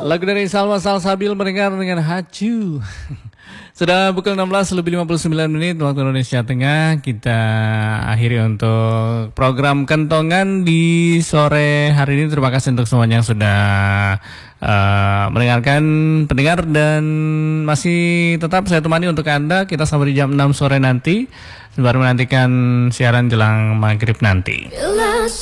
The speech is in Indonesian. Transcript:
Lagu dari Salma Salsabil mendengar dengan Hacu. Sudah pukul 16:59 waktu Indonesia Tengah. Kita akhiri untuk program Kentongan di sore hari ini. Terima kasih untuk semuanya yang sudah mendengarkan pendengar, dan masih tetap saya temani untuk Anda. Kita sampai di jam 6 sore nanti, baru menantikan siaran jelang maghrib nanti.